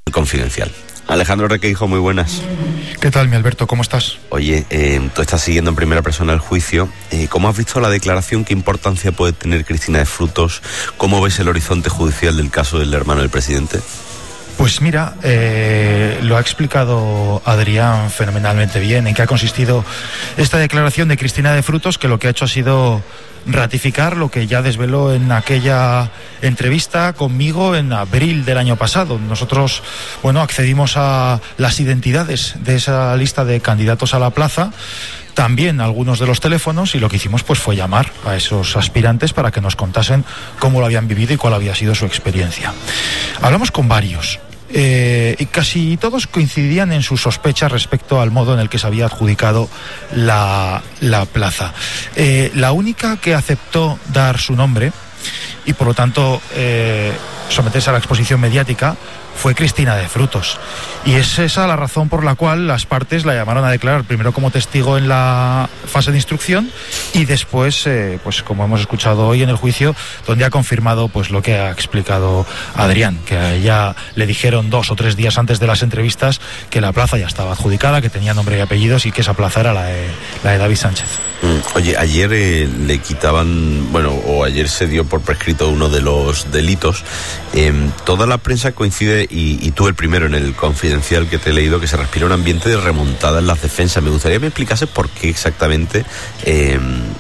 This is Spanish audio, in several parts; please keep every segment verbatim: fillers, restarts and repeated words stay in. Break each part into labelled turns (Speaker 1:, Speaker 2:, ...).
Speaker 1: Confidencial. Alejandro Requeijo, muy buenas.
Speaker 2: ¿Qué tal, mi Alberto? ¿Cómo estás?
Speaker 1: Oye, eh, tú estás siguiendo en primera persona el juicio. Eh, ¿Cómo has visto la declaración? ¿Qué importancia puede tener Cristina de Frutos? ¿Cómo ves el horizonte judicial del caso del hermano del presidente?
Speaker 2: Pues mira, eh, lo ha explicado Adrián fenomenalmente bien en qué ha consistido esta declaración de Cristina de Frutos, que lo que ha hecho ha sido ratificar lo que ya desveló en aquella entrevista conmigo en abril del año pasado. Nosotros, bueno, accedimos a las identidades de esa lista de candidatos a la plaza, también algunos de los teléfonos, y lo que hicimos pues fue llamar a esos aspirantes para que nos contasen cómo lo habían vivido y cuál había sido su experiencia. Hablamos con varios. Eh, y casi todos coincidían en sus sospechas respecto al modo en el que se había adjudicado la, la plaza. Eh, la única que aceptó dar su nombre y por lo tanto eh, someterse a la exposición mediática fue Cristina de Frutos, y es esa la razón por la cual las partes la llamaron a declarar, primero como testigo en la fase de instrucción y después, eh, pues como hemos escuchado hoy en el juicio, donde ha confirmado pues lo que ha explicado Adrián, que a ella le dijeron dos o tres días antes de las entrevistas que la plaza ya estaba adjudicada, que tenía nombre y apellidos y que esa plaza era la de, la de David Sánchez.
Speaker 1: Mm, oye, ayer eh, le quitaban, bueno, o ayer se dio por prescrito uno de los delitos. Eh, toda la prensa coincide, y, y tú el primero en el Confidencial que te he leído, que se respira un ambiente de remontada en las defensas. Me gustaría que me explicases por qué exactamente. Eh,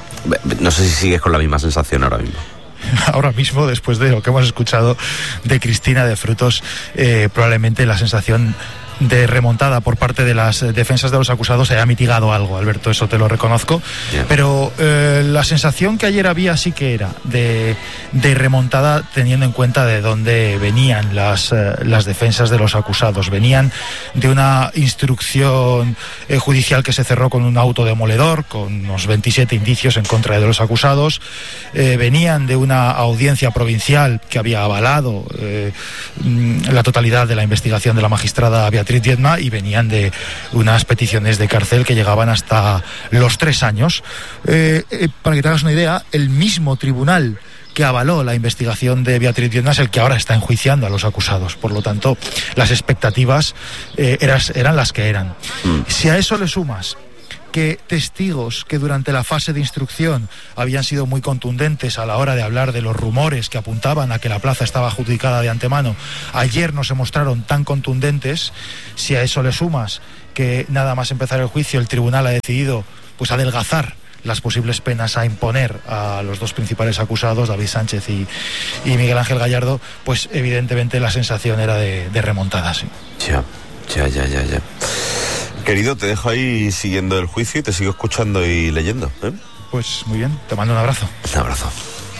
Speaker 1: no sé si sigues con la misma sensación ahora mismo.
Speaker 2: Ahora mismo, después de lo que hemos escuchado de Cristina de Frutos, eh, probablemente la sensación de remontada por parte de las defensas de los acusados se haya mitigado algo, Alberto, eso te lo reconozco. Yeah. Pero eh, la sensación que ayer había sí que era de, de remontada, teniendo en cuenta de dónde venían las, eh, las defensas de los acusados. Venían de una instrucción eh, judicial que se cerró con un auto demoledor, con unos veintisiete indicios en contra de los acusados. Eh, venían de una audiencia provincial que había avalado eh, la totalidad de la investigación de la magistrada Beatriz Diezma, y venían de unas peticiones de cárcel que llegaban hasta los tres años. Eh, eh, para que te hagas una idea, el mismo tribunal que avaló la investigación de Beatriz Diezma es el que ahora está enjuiciando a los acusados. Por lo tanto, las expectativas eh, eran, eran las que eran. Mm. Si a eso le sumas que testigos que durante la fase de instrucción habían sido muy contundentes a la hora de hablar de los rumores que apuntaban a que la plaza estaba adjudicada de antemano, ayer no se mostraron tan contundentes, si a eso le sumas que nada más empezar el juicio el tribunal ha decidido pues adelgazar las posibles penas a imponer a los dos principales acusados, David Sánchez y, y Miguel Ángel Gallardo, pues evidentemente la sensación era de, de remontada, sí.
Speaker 1: Ya, ya, ya, ya, ya. Querido, te dejo ahí siguiendo el juicio y te sigo escuchando y leyendo, ¿eh?
Speaker 2: Pues muy bien, te mando un abrazo.
Speaker 1: Un abrazo.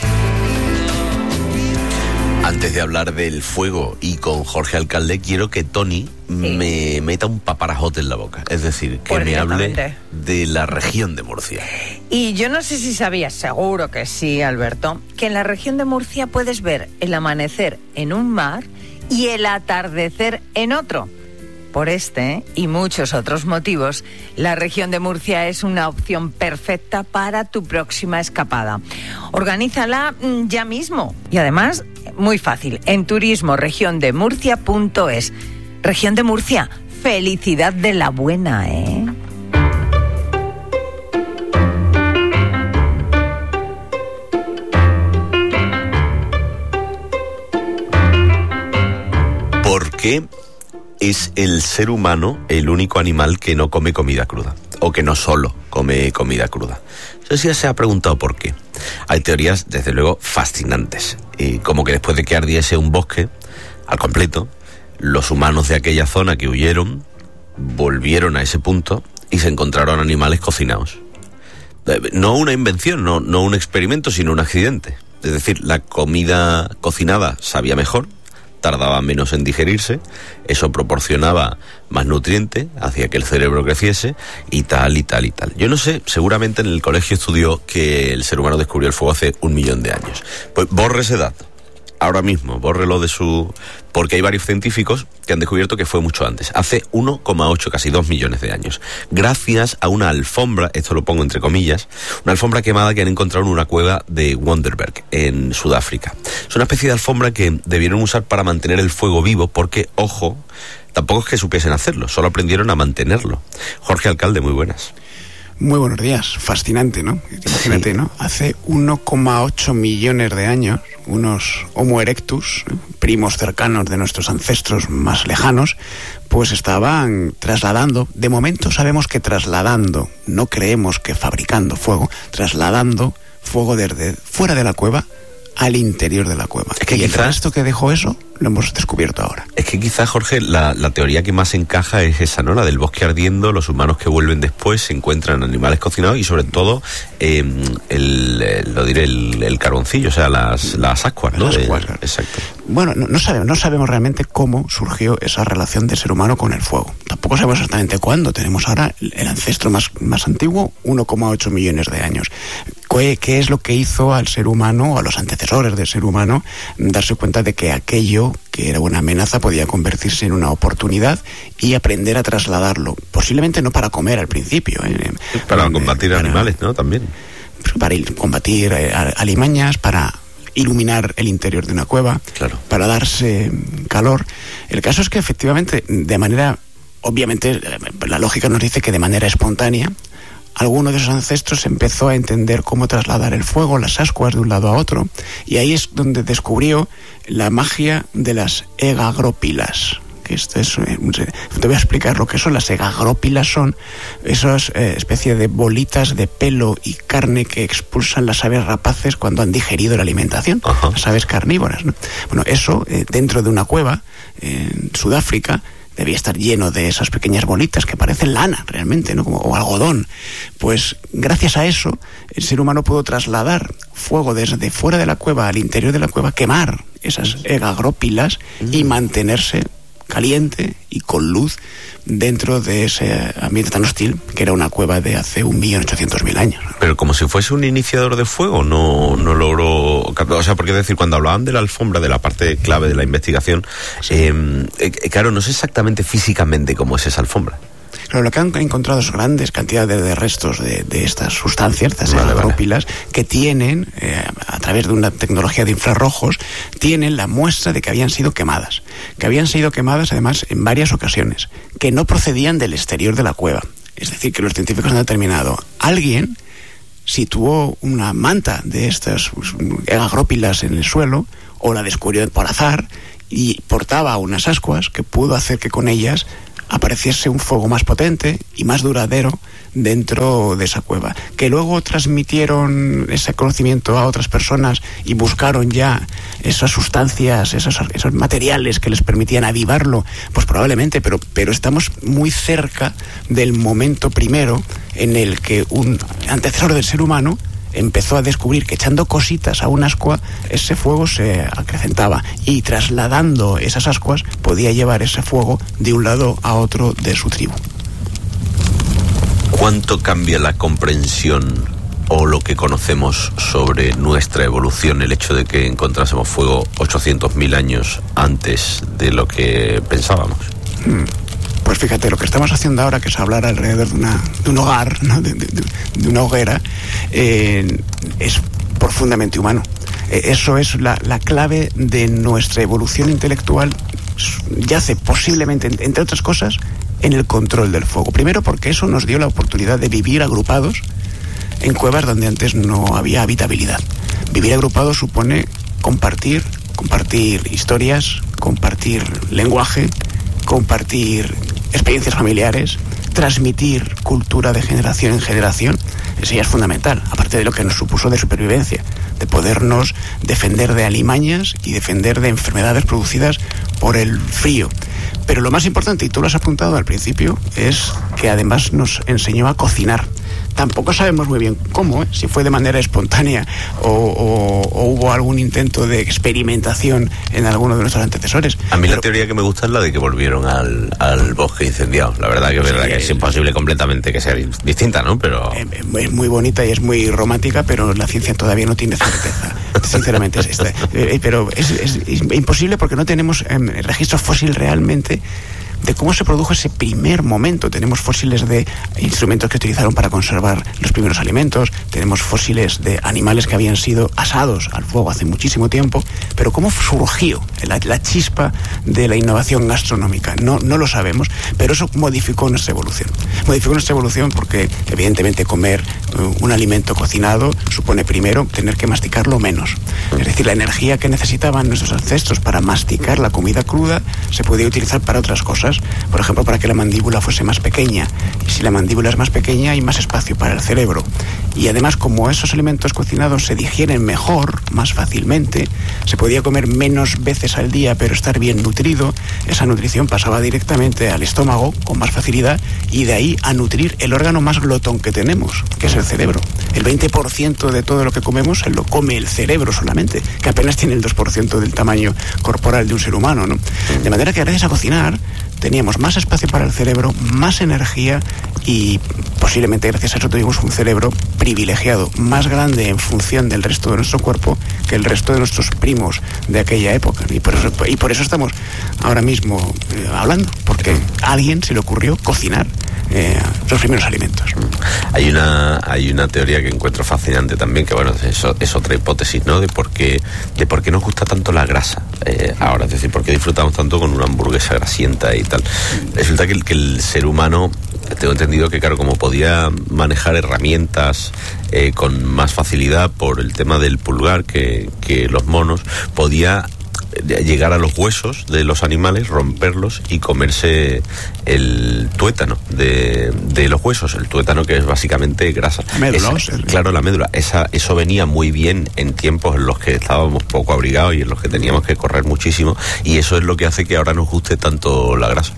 Speaker 1: Antes de hablar del fuego y con Jorge Alcalde, quiero que Tony sí. me meta un paparajote en la boca. Es decir, que me hable de la región de Murcia.
Speaker 3: Y yo no sé si sabías, seguro que sí, Alberto, que en la región de Murcia puedes ver el amanecer en un mar y el atardecer en otro. Por este y muchos otros motivos, la región de Murcia es una opción perfecta para tu próxima escapada. Organízala ya mismo y además muy fácil en turismo región de murcia punto es. Región de Murcia, felicidad de la buena, ¿eh?
Speaker 1: ¿Por qué es el ser humano el único animal que no come comida cruda? O que no solo come comida cruda. No sé si se ha preguntado por qué. Hay teorías, desde luego, fascinantes. Y como que después de que ardiese un bosque al completo, los humanos de aquella zona que huyeron volvieron a ese punto y se encontraron animales cocinados. No una invención, no, no un experimento, sino un accidente. Es decir, la comida cocinada sabía mejor, tardaba menos en digerirse, eso proporcionaba más nutriente, hacía que el cerebro creciese y tal y tal y tal. Yo no sé, seguramente en el colegio estudió que el ser humano descubrió el fuego hace un millón de años. Pues borre ese dato ahora mismo, bórrelo de su... Porque hay varios científicos que han descubierto que fue mucho antes, hace uno coma ocho, casi dos millones de años, gracias a una alfombra, esto lo pongo entre comillas, una alfombra quemada que han encontrado en una cueva de Wonderberg, en Sudáfrica. Es una especie de alfombra que debieron usar para mantener el fuego vivo, porque, ojo, tampoco es que supiesen hacerlo, solo aprendieron a mantenerlo. Jorge Alcalde, muy buenas.
Speaker 4: Muy buenos días, fascinante, ¿no? Imagínate, ¿no? Hace uno coma ocho millones de años, unos Homo erectus, primos cercanos de nuestros ancestros más lejanos, pues estaban trasladando, de momento sabemos que trasladando, no creemos que fabricando fuego, trasladando fuego desde fuera de la cueva al interior de la cueva.
Speaker 1: Es que
Speaker 4: y
Speaker 1: quizás,
Speaker 4: el resto que dejó eso lo hemos descubierto ahora.
Speaker 1: Es que quizás, Jorge, la, la teoría que más encaja es esa, ¿no? La del bosque ardiendo, los humanos que vuelven después, se encuentran animales cocinados y sobre todo, eh, el, el, lo diré, el, el carboncillo, o sea, las, las ascuas, ¿no?
Speaker 4: Las ascuas,
Speaker 1: de, exacto.
Speaker 4: Bueno, no, no, sabemos, no sabemos realmente cómo surgió esa relación del ser humano con el fuego. Tampoco sabemos exactamente cuándo. Tenemos ahora el ancestro más, más antiguo, uno coma ocho millones de años. ¿Qué, ¿Qué es lo que hizo al ser humano, o a los antecesores del ser humano, darse cuenta de que aquello que era una amenaza podía convertirse en una oportunidad y aprender a trasladarlo? Posiblemente no para comer al principio. ¿eh?
Speaker 1: Para eh, combatir para, animales, ¿no? También.
Speaker 4: Para ir, combatir eh, alimañas, para iluminar el interior de una cueva,
Speaker 1: claro,
Speaker 4: para darse calor. El caso es que efectivamente, de manera, obviamente, la lógica nos dice que de manera espontánea, alguno de esos ancestros empezó a entender cómo trasladar el fuego, las ascuas, de un lado a otro, y ahí es donde descubrió la magia de las egagrópilas. Que esto es, eh, te voy a explicar lo que son. Las egagrópilas son esas eh, especie de bolitas de pelo y carne que expulsan las aves rapaces cuando han digerido la alimentación. Ajá. Las aves carnívoras, ¿no? Bueno, eso eh, dentro de una cueva eh, en Sudáfrica debía estar lleno de esas pequeñas bolitas que parecen lana realmente, ¿no? Como, o algodón. Pues gracias a eso el ser humano pudo trasladar fuego desde fuera de la cueva al interior de la cueva, quemar esas egagrópilas y mantenerse caliente y con luz dentro de ese ambiente tan hostil que era una cueva de hace un millón ochocientos mil años.
Speaker 1: Pero como si fuese un iniciador de fuego, no, no logró... O sea, porque es decir, cuando hablaban de la alfombra, de la parte clave de la investigación, sí. eh, eh, claro, no sé exactamente físicamente cómo es esa alfombra.
Speaker 4: Pero lo que han encontrado es grandes cantidades de restos de, de estas sustancias, estas
Speaker 1: vale,
Speaker 4: egagrópilas,
Speaker 1: vale.
Speaker 4: que tienen, eh, a través de una tecnología de infrarrojos, tienen la muestra de que habían sido quemadas. Que habían sido quemadas, además, en varias ocasiones, que no procedían del exterior de la cueva. Es decir, que los científicos han determinado, alguien situó una manta de estas egagrópilas en el suelo, o la descubrió por azar, y portaba unas ascuas que pudo hacer que con ellas apareciese un fuego más potente y más duradero dentro de esa cueva, que luego transmitieron ese conocimiento a otras personas y buscaron ya esas sustancias, esos, esos materiales que les permitían avivarlo, pues probablemente, pero, pero estamos muy cerca del momento primero en el que un antecesor del ser humano empezó a descubrir que echando cositas a un ascua ese fuego se acrecentaba, y trasladando esas ascuas podía llevar ese fuego de un lado a otro de su tribu.
Speaker 1: ¿Cuánto cambia la comprensión o lo que conocemos sobre nuestra evolución el hecho de que encontrásemos fuego ochocientos mil años antes de lo que pensábamos?
Speaker 4: Hmm. Pues fíjate, lo que estamos haciendo ahora, que es hablar alrededor de, una, de un hogar, ¿no? de, de, de una hoguera, eh, es profundamente humano. Eh, eso es la, la clave de nuestra evolución intelectual, yace posiblemente, entre otras cosas, en el control del fuego. Primero porque eso nos dio la oportunidad de vivir agrupados en cuevas donde antes no había habitabilidad. Vivir agrupados supone compartir, compartir historias, compartir lenguaje, compartir experiencias familiares, transmitir cultura de generación en generación. Eso ya es fundamental, aparte de lo que nos supuso de supervivencia, de podernos defender de alimañas y defender de enfermedades producidas por el frío. Pero lo más importante, y tú lo has apuntado al principio, es que además nos enseñó a cocinar. Tampoco sabemos muy bien cómo, ¿eh? Si fue de manera espontánea o, o, o hubo algún intento de experimentación en alguno de nuestros antecesores.
Speaker 1: A mí
Speaker 4: Pero,
Speaker 1: la teoría que me gusta es la de que volvieron al, al bosque incendiado. La verdad que es verdad sí, que es imposible completamente que sea distinta, ¿no? Pero
Speaker 4: es muy bonita y es muy romántica, pero la ciencia todavía no tiene certeza. sinceramente. Es, es, eh, pero es, es, es imposible porque no tenemos eh, registro fósil realmente de cómo se produjo ese primer momento. Tenemos fósiles de instrumentos que utilizaron para conservar los primeros alimentos, tenemos fósiles de animales que habían sido asados al fuego hace muchísimo tiempo, pero cómo surgió la, la chispa de la innovación gastronómica, no, no lo sabemos, pero eso modificó nuestra evolución. Modificó nuestra evolución porque evidentemente comer uh, un alimento cocinado supone primero tener que masticarlo menos. Es decir, la energía que necesitaban nuestros ancestros para masticar la comida cruda se podía utilizar para otras cosas. Por ejemplo, para que la mandíbula fuese más pequeña. Y si la mandíbula es más pequeña, hay más espacio para el cerebro. Y además, como esos alimentos cocinados se digieren mejor, más fácilmente, se podía comer menos veces al día, pero estar bien nutrido, esa nutrición pasaba directamente al estómago con más facilidad y de ahí a nutrir el órgano más glotón que tenemos, que es el cerebro. El veinte por ciento de todo lo que comemos se lo come el cerebro solamente, que apenas tiene el dos por ciento del tamaño corporal de un ser humano, ¿no? De manera que gracias a cocinar teníamos más espacio para el cerebro, más energía y posiblemente gracias a eso tuvimos un cerebro privilegiado, más grande en función del resto de nuestro cuerpo que el resto de nuestros primos de aquella época. Y por eso, y por eso estamos ahora mismo eh, hablando, porque a alguien se le ocurrió cocinar eh, los primeros alimentos.
Speaker 1: Hay una hay una teoría que encuentro fascinante también, que bueno, eso es otra hipótesis, ¿no? De por qué, de por qué nos gusta tanto la grasa eh, ahora, es decir, por qué disfrutamos tanto con una hamburguesa grasienta y tal. Resulta que el, que el ser humano, tengo entendido que claro, como podía manejar herramientas eh, con más facilidad por el tema del pulgar que, que los monos, podía llegar a los huesos de los animales, romperlos y comerse el tuétano de, de los huesos, el tuétano que es básicamente grasa.
Speaker 4: Médula,
Speaker 1: esa, claro, la médula. Esa, eso venía muy bien en tiempos en los que estábamos poco abrigados y en los que teníamos que correr muchísimo, y eso es lo que hace que ahora nos guste tanto la grasa.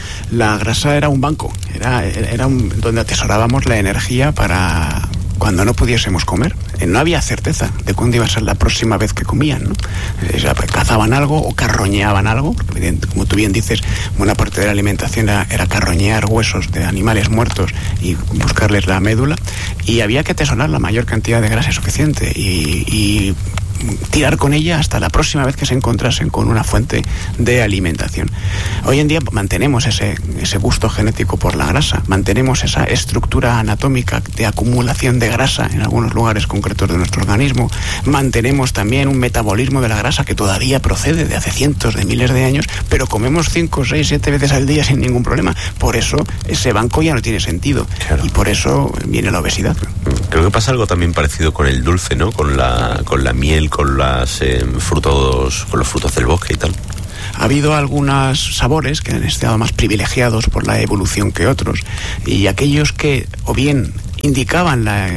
Speaker 4: La grasa era un banco, era, era un, donde atesorábamos la energía para cuando no pudiésemos comer. No había certeza de cuándo iba a ser la próxima vez que comían, ¿no? Cazaban algo o carroñeaban algo, porque, como tú bien dices, buena parte de la alimentación era, era carroñear huesos de animales muertos y buscarles la médula, y había que atesorar la mayor cantidad de grasa suficiente y, y tirar con ella hasta la próxima vez que se encontrasen con una fuente de alimentación. Hoy en día mantenemos ese, ese gusto genético por la grasa, mantenemos esa estructura anatómica de acumulación de grasa en algunos lugares concretos de nuestro organismo, mantenemos también un metabolismo de la grasa que todavía procede de hace cientos de miles de años, pero comemos cinco, seis, siete veces al día sin ningún problema. Por eso ese banco ya no tiene sentido, claro. Y por eso viene la obesidad.
Speaker 1: Creo que pasa algo también parecido con el dulce, ¿no? Con la, con la miel, con las eh, frutos, con los frutos del bosque y tal.
Speaker 4: Ha habido algunos sabores que han estado más privilegiados por la evolución que otros, y aquellos que o bien indicaban la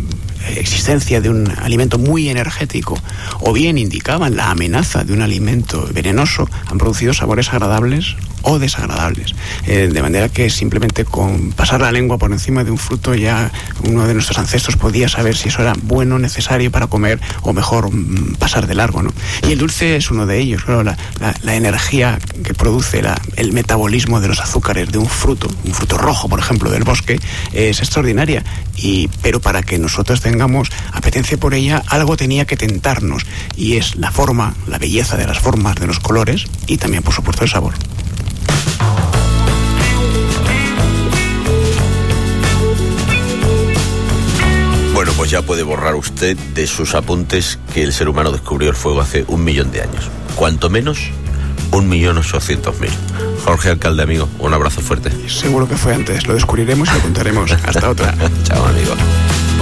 Speaker 4: existencia de un alimento muy energético o bien indicaban la amenaza de un alimento venenoso, han producido sabores agradables o desagradables, eh, de manera que simplemente con pasar la lengua por encima de un fruto ya uno de nuestros ancestros podía saber si eso era bueno, necesario para comer, o mejor mm, pasar de largo, ¿no? Y el dulce es uno de ellos. Claro, la, la, la energía que produce la, el metabolismo de los azúcares de un fruto, un fruto rojo, por ejemplo, del bosque, es extraordinaria, y, pero para que nosotros tengamos apetencia por ella, algo tenía que tentarnos, y es la forma, la belleza de las formas, de los colores, y también, por supuesto, el sabor.
Speaker 1: Bueno, pues ya puede borrar usted de sus apuntes que el ser humano descubrió el fuego hace un millón de años. Cuanto menos, un millón ochocientos mil. Jorge Alcalde, amigo, un abrazo fuerte.
Speaker 4: Seguro que fue antes, lo descubriremos y lo contaremos. Hasta otra.
Speaker 1: Chao, amigo.